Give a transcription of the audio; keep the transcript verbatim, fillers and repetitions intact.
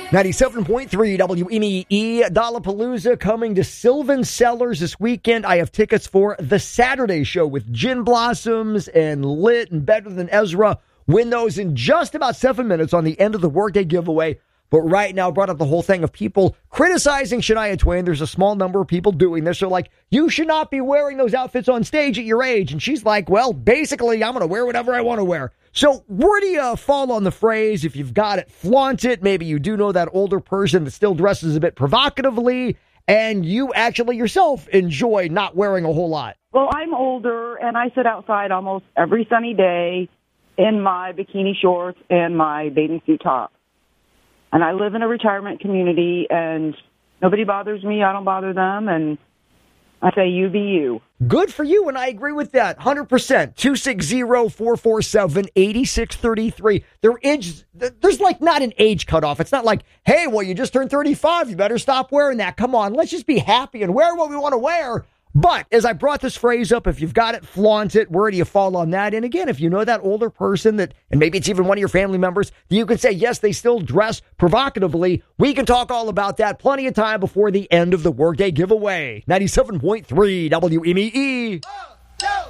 ninety-seven point three W M E E, Dollapalooza coming to Sylvan Cellars this weekend. I have tickets for the Saturday show with Gin Blossoms and Lit and Better Than Ezra. Win those in just about seven minutes on the end of the workday giveaway. But right now, brought up the whole thing of people criticizing Shania Twain. There's a small number of people doing this. They're like, you should not be wearing those outfits on stage at your age. And she's like, well, basically, I'm going to wear whatever I want to wear. So where do you fall on the phrase, if you've got it, flaunt it? Maybe you do know that older person that still dresses a bit provocatively, and you actually yourself enjoy not wearing a whole lot. Well, I'm older, and I sit outside almost every sunny day in my bikini shorts and my bathing suit top. And I live in a retirement community, and nobody bothers me. I don't bother them, and I say you be you. Good for you, and I agree with that, one hundred percent. two six zero, four four seven, eight six three three. There is, there's like not an age cutoff. It's not like, hey, well, you just turned thirty-five. You better stop wearing that. Come on, let's just be happy and wear what we want to wear. But as I brought this phrase up, if you've got it, flaunt it. Where do you fall on that? And again, if you know that older person that, and maybe it's even one of your family members, you can say, yes, they still dress provocatively. We can talk all about that. Plenty of time before the end of the workday giveaway. ninety-seven point three W M E E.